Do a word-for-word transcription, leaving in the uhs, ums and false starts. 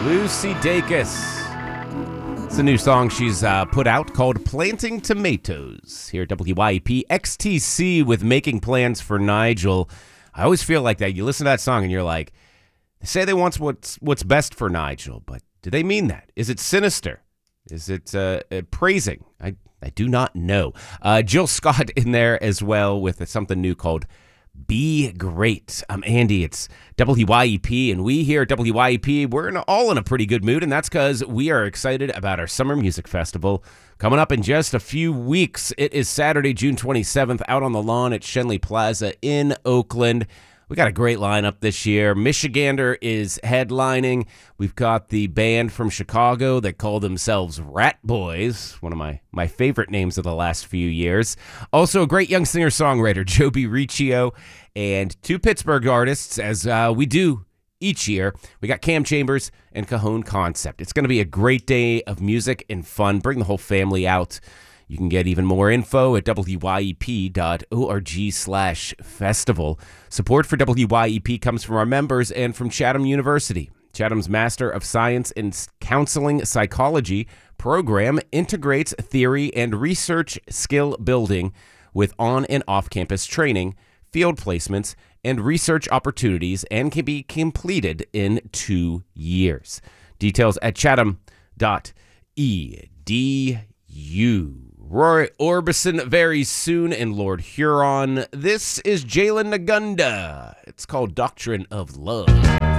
Lucy Dacus. It's a new song she's uh, put out called Planting Tomatoes here at W Y E P. X T C with Making Plans for Nigel. I always feel like that. You listen to that song and you're like, they say they want what's, what's best for Nigel, but do they mean that? Is it sinister? Is it uh, uh, praising? I, I do not know. Uh, Jill Scott in there as well with something new called Be Great. I'm Andy. It's W Y E P, and we here at W Y E P, we're in, all in a pretty good mood, and that's because we are excited about our Summer Music Festival coming up in just a few weeks. It is Saturday, June twenty-seventh, out on the lawn at Schenley Plaza in Oakland. We got a great lineup this year. Michigander is headlining. We've got the band from Chicago that call themselves Rat Boys, one of my, my favorite names of the last few years. Also, a great young singer-songwriter, Joby Riccio, and two Pittsburgh artists, as uh, we do each year. We got Cam Chambers and Cajon Concept. It's going to be a great day of music and fun. Bring the whole family out. You can get even more info at W Y E P dot org slash festival. Support for W Y E P comes from our members and from Chatham University. Chatham's Master of Science in Counseling Psychology program integrates theory and research skill building with on- and off-campus training, field placements, and research opportunities, and can be completed in two years. Details at chatham dot e d u. Roy Orbison very soon, and Lord Huron. This is Jalen Nagunda. It's called Doctrine of Love.